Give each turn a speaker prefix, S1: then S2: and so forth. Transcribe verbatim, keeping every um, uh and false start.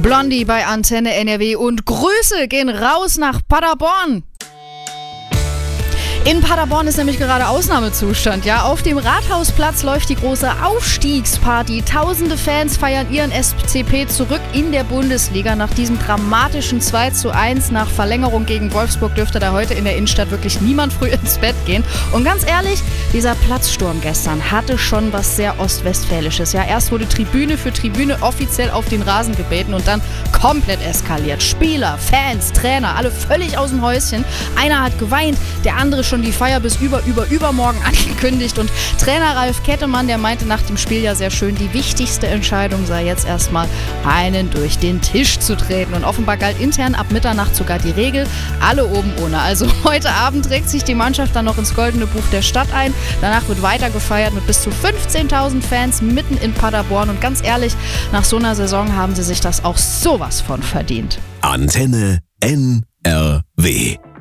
S1: Blondie bei Antenne N R W und Grüße gehen raus nach Paderborn. In Paderborn ist nämlich gerade Ausnahmezustand, ja. Auf dem Rathausplatz läuft die große Aufstiegsparty. Tausende Fans feiern ihren S C P zurück in der Bundesliga. Nach diesem dramatischen zwei zu eins nach Verlängerung gegen Wolfsburg dürfte da heute in der Innenstadt wirklich niemand früh ins Bett gehen. Und ganz ehrlich, dieser Platzsturm gestern hatte schon was sehr Ostwestfälisches. Ja, erst wurde Tribüne für Tribüne offiziell auf den Rasen gebeten und dann komplett eskaliert. Spieler, Fans, Trainer, alle völlig aus dem Häuschen. Einer hat geweint, der andere schon die Feier bis über, über, übermorgen angekündigt. Und Trainer Ralf Kettemann, der meinte nach dem Spiel ja sehr schön, die wichtigste Entscheidung sei jetzt erstmal, einen durch den Tisch zu treten. Und offenbar galt intern ab Mitternacht sogar die Regel, alle oben ohne. Also heute Abend trägt sich die Mannschaft dann noch ins Goldene Buch der Stadt ein. Danach wird weiter gefeiert mit bis zu fünfzehntausend Fans mitten in Paderborn. Und ganz ehrlich, nach so einer Saison haben sie sich das auch sowas von verdient.
S2: Antenne N R W